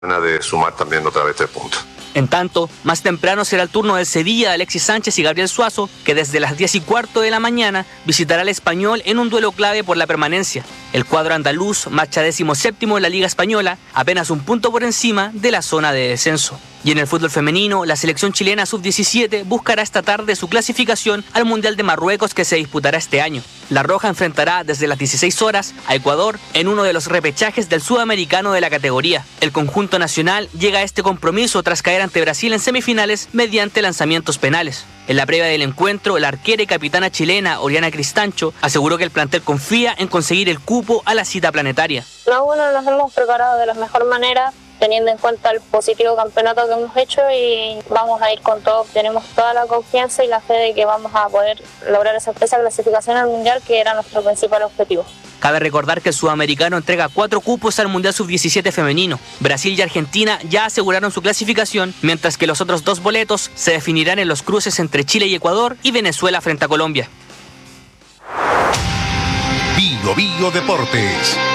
De sumar también otra vez 3 puntos. En tanto, más temprano será el turno del Sevilla de Alexis Sánchez y Gabriel Suazo, que desde las 10:15 de la mañana visitará al Español en un duelo clave por la permanencia. El cuadro andaluz marcha 17º en la Liga Española, apenas un punto por encima de la zona de descenso. Y en el fútbol femenino, la selección chilena sub-17 buscará esta tarde su clasificación al Mundial de Marruecos que se disputará este año. La Roja enfrentará desde las 16 horas a Ecuador en uno de los repechajes del sudamericano de la categoría. El conjunto nacional llega a este compromiso tras caer ante Brasil en semifinales mediante lanzamientos penales. En la previa del encuentro, la arquera y capitana chilena Oriana Cristancho aseguró que el plantel confía en conseguir el cupo a la cita planetaria. Nos hemos preparado de la mejor manera, teniendo en cuenta el positivo campeonato que hemos hecho, y vamos a ir con todo. Tenemos toda la confianza y la fe de que vamos a poder lograr esa clasificación al Mundial, que era nuestro principal objetivo. Cabe recordar que el sudamericano entrega 4 cupos al Mundial Sub-17 femenino. Brasil y Argentina ya aseguraron su clasificación, mientras que los otros 2 boletos se definirán en los cruces entre Chile y Ecuador y Venezuela frente a Colombia. Bio Deportes.